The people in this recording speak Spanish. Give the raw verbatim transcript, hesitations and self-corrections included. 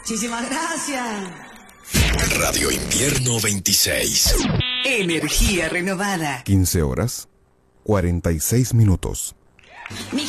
Muchísimas gracias. Radio Invierno veintiséis. Energía renovada. quince horas, cuarenta y seis minutos.